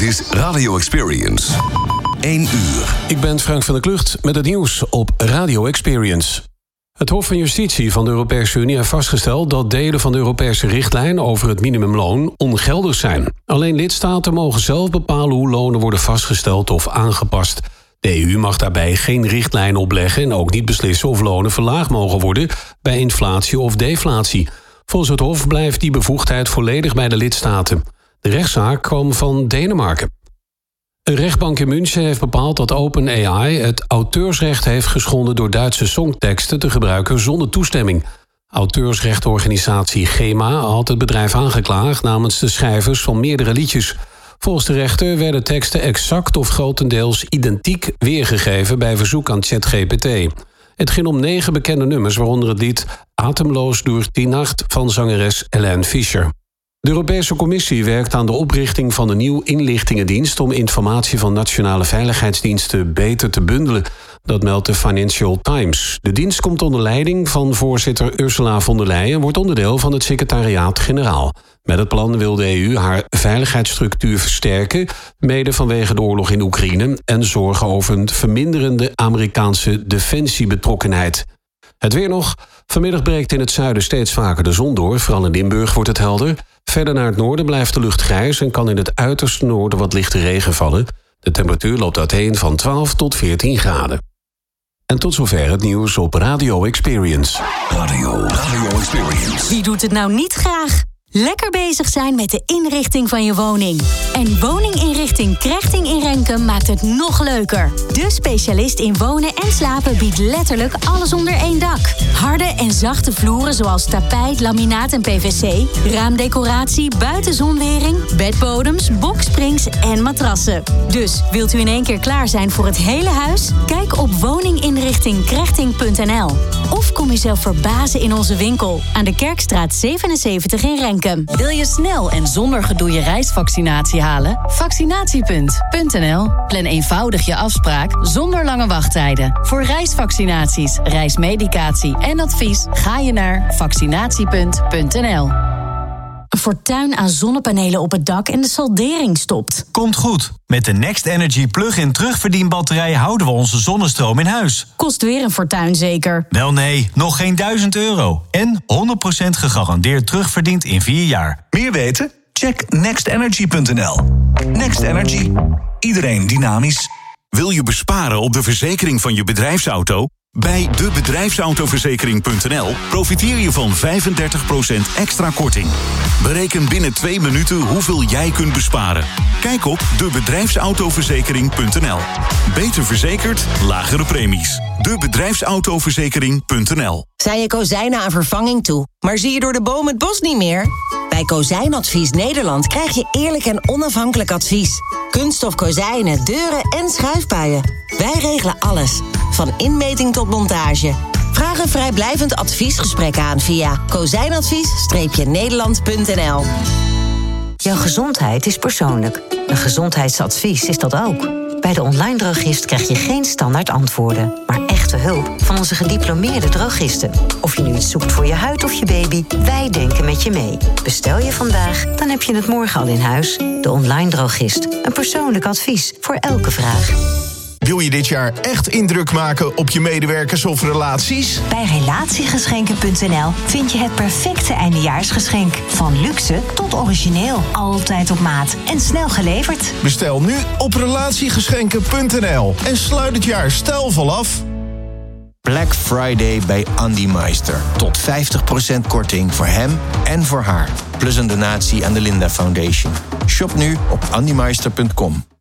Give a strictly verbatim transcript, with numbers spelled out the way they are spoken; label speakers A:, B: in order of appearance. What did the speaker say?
A: is Radio Experience. één uur.
B: Ik ben Frank van der Klucht met het nieuws op Radio Experience. Het Hof van Justitie van de Europese Unie heeft vastgesteld dat delen van de Europese richtlijn over het minimumloon ongeldig zijn. Alleen lidstaten mogen zelf bepalen hoe lonen worden vastgesteld of aangepast. De E U mag daarbij geen richtlijn opleggen en ook niet beslissen of lonen verlaagd mogen worden bij inflatie of deflatie. Volgens het Hof blijft die bevoegdheid volledig bij de lidstaten. De rechtszaak kwam van Denemarken. Een rechtbank in München heeft bepaald dat OpenAI het auteursrecht heeft geschonden door Duitse songteksten te gebruiken zonder toestemming. Auteursrechtenorganisatie GEMA had het bedrijf aangeklaagd namens de schrijvers van meerdere liedjes. Volgens de rechter werden teksten exact of grotendeels identiek weergegeven bij verzoek aan ChatGPT. Het ging om negen bekende nummers, waaronder het lied Atemloos durch die Nacht van zangeres Helene Fischer. De Europese Commissie werkt aan de oprichting van een nieuw inlichtingendienst om informatie van nationale veiligheidsdiensten beter te bundelen. Dat meldt de Financial Times. De dienst komt onder leiding van voorzitter Ursula von der Leyen en wordt onderdeel van het secretariaat-generaal. Met het plan wil de E U haar veiligheidsstructuur versterken, mede vanwege de oorlog in Oekraïne, en zorgen over een verminderende Amerikaanse defensiebetrokkenheid. Het weer nog. Vanmiddag breekt in het zuiden steeds vaker de zon door. Vooral in Limburg wordt het helder. Verder naar het noorden blijft de lucht grijs en kan in het uiterste noorden wat lichte regen vallen. De temperatuur loopt uiteen van twaalf tot veertien graden. En tot zover het nieuws op Radio Experience.
A: Radio, Radio Experience.
C: Wie doet het nou niet graag? Lekker bezig zijn met de inrichting van je woning. En woninginrichting Krechting in Renkum maakt het nog leuker. De specialist in wonen en slapen biedt letterlijk alles onder één dak. Harde en zachte vloeren zoals tapijt, laminaat en P V C, raamdecoratie, buitenzonwering, bedbodems, boksprings en matrassen. Dus wilt u in één keer klaar zijn voor het hele huis? Kijk op woninginrichting krechting punt n l. Of kom jezelf verbazen in onze winkel aan de Kerkstraat zevenenzeventig in Renkum.
D: Wil je snel en zonder gedoe je reisvaccinatie halen? Vaccinatiepunt punt n l. Plan eenvoudig je afspraak zonder lange wachttijden. Voor reisvaccinaties, reismedicatie en advies ga je naar vaccinatiepunt punt n l.
C: Een fortuin aan zonnepanelen op het dak en de saldering stopt.
E: Komt goed. Met de Next Energy plug-in terugverdienbatterij houden we onze zonnestroom in huis.
C: Kost weer een fortuin zeker?
E: Wel nee, nog geen duizend euro. En honderd procent gegarandeerd terugverdiend in vier jaar.
F: Meer weten? Check next energy punt n l. Next Energy. Iedereen dynamisch.
G: Wil je besparen op de verzekering van je bedrijfsauto? Bij de bedrijfsautoverzekering punt n l profiteer je van vijfendertig procent extra korting. Bereken binnen twee minuten hoeveel jij kunt besparen. Kijk op de bedrijfsautoverzekering punt n l. Beter verzekerd, lagere premies. de bedrijfsautoverzekering punt n l.
H: Zijn je kozijnen aan vervanging toe, maar zie je door de boom het bos niet meer? Bij Kozijnadvies Nederland krijg je eerlijk en onafhankelijk advies. Kunststof kozijnen, deuren en schuifpuien. Wij regelen alles, van inmeting tot montage. Vraag een vrijblijvend adviesgesprek aan via kozijnadvies Nederland punt n l.
I: Jouw gezondheid is persoonlijk. Een gezondheidsadvies is dat ook. Bij de online drogist krijg je geen standaard antwoorden, maar echte hulp van onze gediplomeerde drogisten. Of je nu iets zoekt voor je huid of je baby, wij denken met je mee. Bestel je vandaag, dan heb je het morgen al in huis. De online drogist. Een persoonlijk advies voor elke vraag.
J: Wil je dit jaar echt indruk maken op je medewerkers of relaties?
K: Bij relatiegeschenken punt n l vind je het perfecte eindejaarsgeschenk. Van luxe tot origineel. Altijd op maat en snel geleverd.
J: Bestel nu op relatiegeschenken punt n l en sluit het jaar stijlvol af.
L: Black Friday bij Andy Meister. Tot vijftig procent korting voor hem en voor haar. Plus een donatie aan de Linda Foundation. Shop nu op andy meister punt com.